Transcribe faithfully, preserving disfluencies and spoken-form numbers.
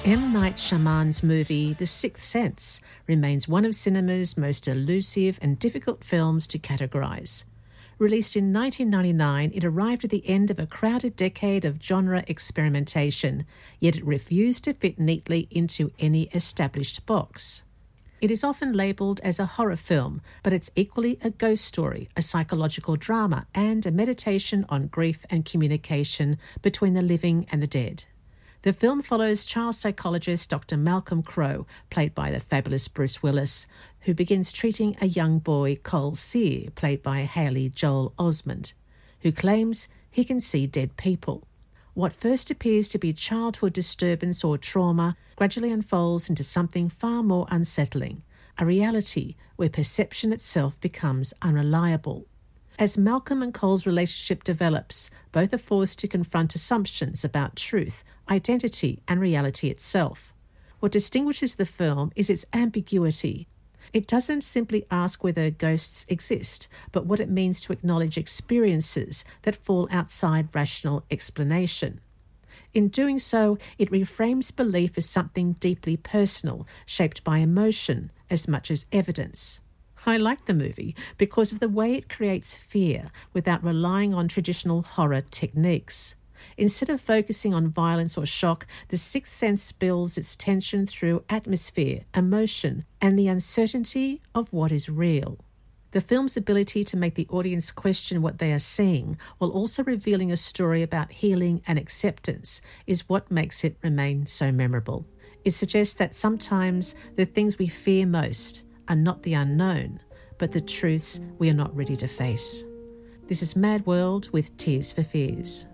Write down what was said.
M. Night Shyamalan's movie The Sixth Sense remains one of cinema's most elusive and difficult films to categorise. Released in nineteen ninety-nine, it arrived at the end of a crowded decade of genre experimentation, yet it refused to fit neatly into any established box. It is often labelled as a horror film, but it's equally a ghost story, a psychological drama, and a meditation on grief and communication between the living and the dead. The film follows child psychologist Doctor Malcolm Crowe, played by the fabulous Bruce Willis, who begins treating a young boy, Cole Sear, played by Haley Joel Osment, who claims he can see dead people. What first appears to be childhood disturbance or trauma gradually unfolds into something far more unsettling, a reality where perception itself becomes unreliable. As Malcolm and Cole's relationship develops, both are forced to confront assumptions about truth, identity, and reality itself. What distinguishes the film is its ambiguity. It doesn't simply ask whether ghosts exist, but what it means to acknowledge experiences that fall outside rational explanation. In doing so, it reframes belief as something deeply personal, shaped by emotion as much as evidence. I like the movie because of the way it creates fear without relying on traditional horror techniques. Instead of focusing on violence or shock, The Sixth Sense builds its tension through atmosphere, emotion, and the uncertainty of what is real. The film's ability to make the audience question what they are seeing, while also revealing a story about healing and acceptance, is what makes it remain so memorable. It suggests that sometimes the things we fear most are not the unknown, but the truths we are not ready to face. This is Mad World with Tears for Fears.